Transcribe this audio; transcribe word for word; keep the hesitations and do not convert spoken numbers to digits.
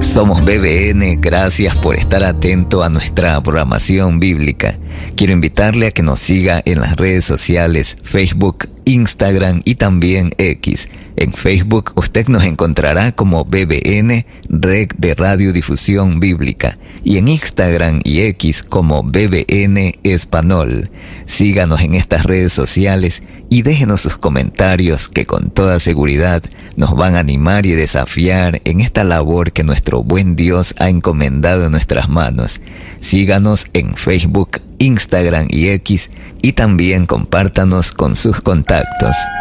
Somos B B N, gracias por estar atento a nuestra programación bíblica. Quiero invitarle a que nos siga en las redes sociales, Facebook, Instagram y también X. En Facebook usted nos encontrará como B B N, Red de Radiodifusión Bíblica, y en Instagram y X como B B N Español. Síganos en estas redes sociales y déjenos sus comentarios que con toda seguridad nos van a animar y desafiar en esta labor que nuestro buen Dios ha encomendado en nuestras manos. Síganos en Facebook, Instagram y X y también compártanos con sus contactos.